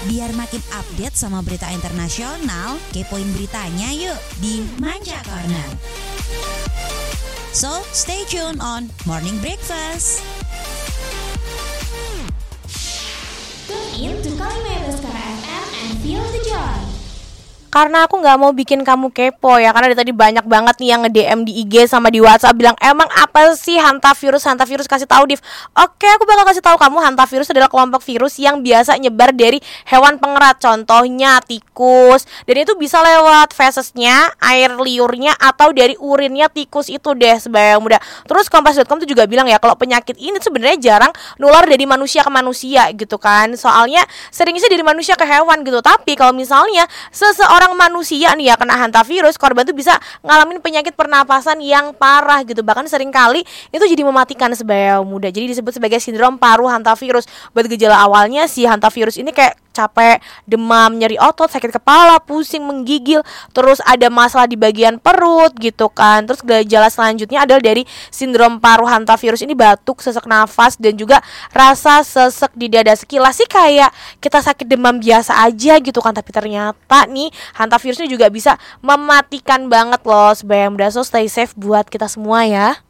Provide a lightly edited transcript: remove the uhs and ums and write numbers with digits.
Biar makin update sama berita internasional, kepoin beritanya yuk di Manja Corner. So, stay tuned on Morning Breakfast. Tune in to Kalimera Sekarang FM and feel the joy. Karena aku gak mau bikin kamu kepo ya. Karena dari tadi banyak banget nih yang nge-DM di IG sama di WhatsApp bilang, emang apa sih hantavirus? Hantavirus kasih tahu, Div. Oke, aku bakal kasih tahu kamu. Hantavirus adalah kelompok virus yang biasa nyebar dari hewan pengerat. Contohnya tikus. Dan itu bisa lewat fesesnya, air liurnya, atau dari urinnya tikus itu deh, sebayang muda. Terus Kompas.com tuh juga bilang ya, kalau penyakit ini sebenarnya jarang nular dari manusia ke manusia gitu kan. Soalnya seringnya sih dari manusia ke hewan gitu. Tapi kalau misalnya seseorang manusia nih ya kena hantavirus, korban tuh bisa ngalamin penyakit pernapasan yang parah gitu. Bahkan seringkali itu jadi mematikan, sebayang muda. Jadi disebut sebagai sindrom paru hantavirus. Buat gejala awalnya si hantavirus ini kayak capek, demam, nyeri otot, sakit kepala, pusing, menggigil, terus ada masalah di bagian perut gitu kan. Terus gejala selanjutnya adalah dari sindrom paru hantavirus ini batuk, sesak nafas, dan juga rasa sesek di dada. Sekilas sih kayak kita sakit demam biasa aja gitu kan, tapi ternyata nih hantavirus ini juga bisa mematikan banget loh, sebayang muda. So stay safe buat kita semua ya.